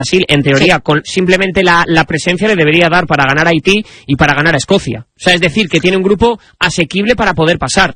Brasil, en teoría, con simplemente la presencia le debería dar para ganar a Haití y para ganar a Escocia. O sea, es decir, que tiene un grupo asequible para poder pasar.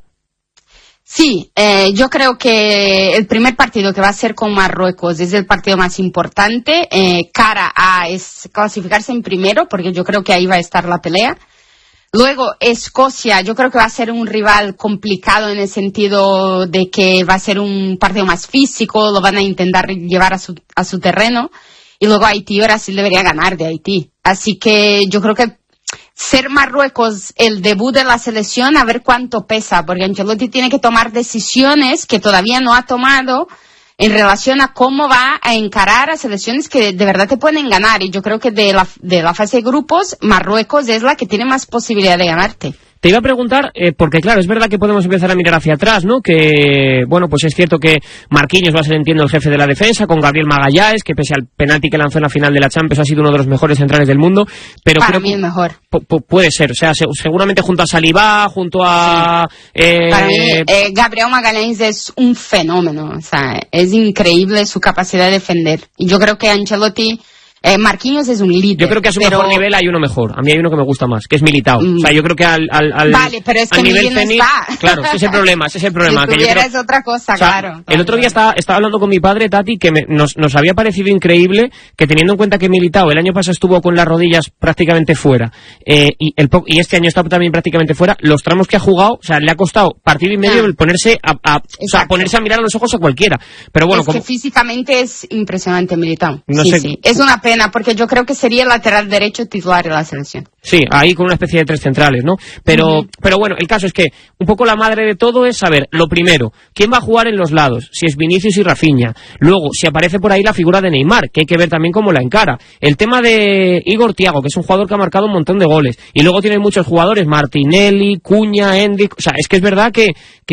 Sí, yo creo que el primer partido que va a ser con Marruecos es el partido más importante, cara a clasificarse en primero, porque yo creo que ahí va a estar la pelea. Luego, Escocia, yo creo que va a ser un rival complicado en el sentido de que va a ser un partido más físico, lo van a intentar llevar a su terreno. Y luego Haití, Brasil debería ganar de Haití. Así que yo creo que ser Marruecos el debut de la selección, a ver cuánto pesa, porque Ancelotti tiene que tomar decisiones que todavía no ha tomado en relación a cómo va a encarar a selecciones que de verdad te pueden ganar. Y yo creo que de la fase de grupos, Marruecos es la que tiene más posibilidad de ganarte. Te iba a preguntar, porque claro, es verdad que podemos empezar a mirar hacia atrás, ¿no? Que, bueno, pues es cierto que Marquinhos va a ser, entiendo, el jefe de la defensa, con Gabriel Magalhães, que pese al penalti que lanzó en la final de la Champions ha sido uno de los mejores centrales del mundo, pero para creo mí que el mejor. Puede ser, o sea, seguramente junto a Saliba, junto a... Para mí, Gabriel Magalhães es un fenómeno, o sea, es increíble su capacidad de defender. Y yo creo que Ancelotti... Marquinhos es un líder. Yo creo que a su mejor nivel hay uno mejor. A mí hay uno que me gusta más, que es Militao. O sea, yo creo que al vale, pero es que nivel Zenit, está. Claro, ese es el problema. Si que yo creo, es otra cosa, o sea, claro. El otro día estaba hablando con mi padre, Tati, que nos había parecido increíble que, teniendo en cuenta que Militao el año pasado estuvo con las rodillas prácticamente fuera, y este año está también prácticamente fuera, los tramos que ha jugado, o sea, le ha costado partido y medio el ponerse a mirar a los ojos a cualquiera. Pero bueno, que físicamente es impresionante Militao. No sí, sé. Sí. Es una pena, porque yo creo que sería el lateral derecho titular de la selección. Sí, ahí con una especie de tres centrales, ¿no? Pero bueno, el caso es que un poco la madre de todo es saber, lo primero, quién va a jugar en los lados, si es Vinicius y Rafinha. Luego, si aparece por ahí la figura de Neymar, que hay que ver también cómo la encara. El tema de Igor Thiago, que es un jugador que ha marcado un montón de goles. Y luego tiene muchos jugadores, Martinelli, Cunha, Endrick. O sea, es que es verdad que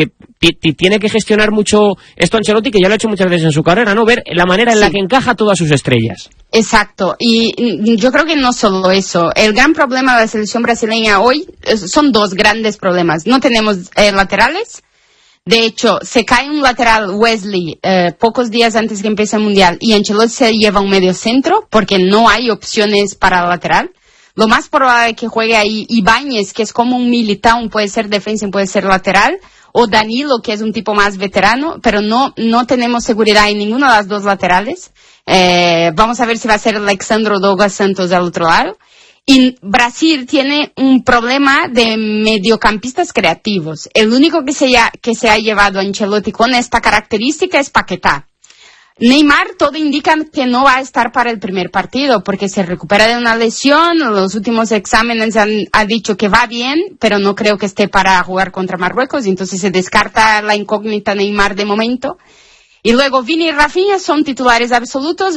tiene que gestionar mucho esto Ancelotti, que ya lo ha hecho muchas veces en su carrera, ¿no? Ver la manera en la que encaja todas sus estrellas. Exacto, y yo creo que no solo eso. El gran problema de la selección brasileña hoy son dos grandes problemas. No tenemos laterales. De hecho, se cae un lateral, Wesley, pocos días antes que empiece el Mundial, y Ancelotti se lleva un medio centro porque no hay opciones para el lateral. Lo más probable es que juegue ahí Ibáñez, que es como un Militao, puede ser defensa y puede ser lateral, o Danilo, que es un tipo más veterano, pero no tenemos seguridad en ninguna de las dos laterales. Vamos a ver si va a ser Alexandro Douglas Santos al otro lado. Y Brasil tiene un problema de mediocampistas creativos. El único que se ha llevado a Ancelotti con esta característica es Paquetá. Neymar, todo indica que no va a estar para el primer partido porque se recupera de una lesión. Los últimos exámenes han dicho que va bien, pero no creo que esté para jugar contra Marruecos. Entonces se descarta la incógnita Neymar de momento. Y luego Vini y Rafinha son titulares absolutos.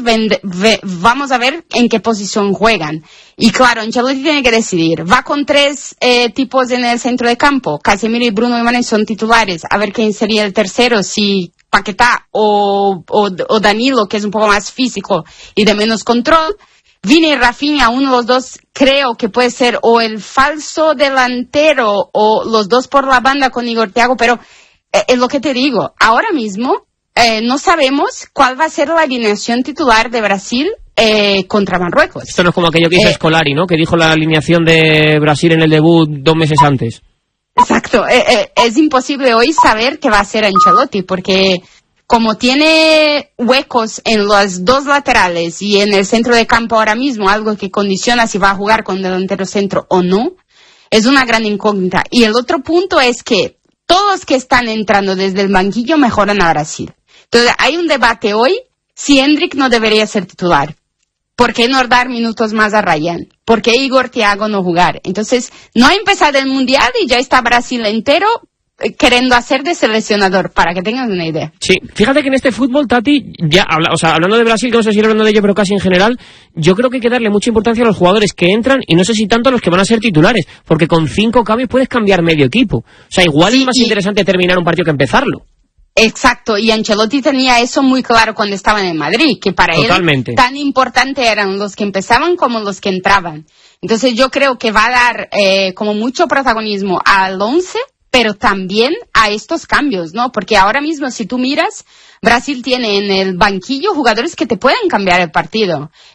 Vamos a ver en qué posición juegan. Y claro, Ancelotti tiene que decidir. Va con tres tipos en el centro de campo. Casemiro y Bruno Guimarães son titulares. A ver quién sería el tercero, si Paquetá o Danilo, que es un poco más físico y de menos control. Vini y Rafinha, uno de los dos, creo que puede ser o el falso delantero o los dos por la banda con Igor Thiago, pero es lo que te digo. Ahora mismo no sabemos cuál va a ser la alineación titular de Brasil contra Marruecos. Esto no es como aquello que hizo Scolari, ¿no? Que dijo la alineación de Brasil en el debut 2 meses antes. Exacto. Es imposible hoy saber qué va a hacer Ancelotti, porque como tiene huecos en los dos laterales y en el centro de campo ahora mismo, algo que condiciona si va a jugar con delantero centro o no, es una gran incógnita. Y el otro punto es que todos los que están entrando desde el banquillo mejoran a Brasil. Entonces, hay un debate hoy si Endrick no debería ser titular. ¿Por qué no dar minutos más a Ryan? ¿Por qué Igor Thiago no jugar? Entonces, no ha empezado el Mundial y ya está Brasil entero queriendo hacer de seleccionador, para que tengan una idea. Sí, fíjate que en este fútbol, Tati, hablando de Brasil, que no sé si hablando de ello, pero casi en general, yo creo que hay que darle mucha importancia a los jugadores que entran y no sé si tanto a los que van a ser titulares, porque con 5 cambios puedes cambiar medio equipo. O sea, igual es más interesante terminar un partido que empezarlo. Exacto, y Ancelotti tenía eso muy claro cuando estaba en Madrid, que para él tan importante eran los que empezaban como los que entraban. Entonces yo creo que va a dar como mucho protagonismo al 11, pero también a estos cambios, ¿no? Porque ahora mismo, si tú miras, Brasil tiene en el banquillo jugadores que te pueden cambiar el partido.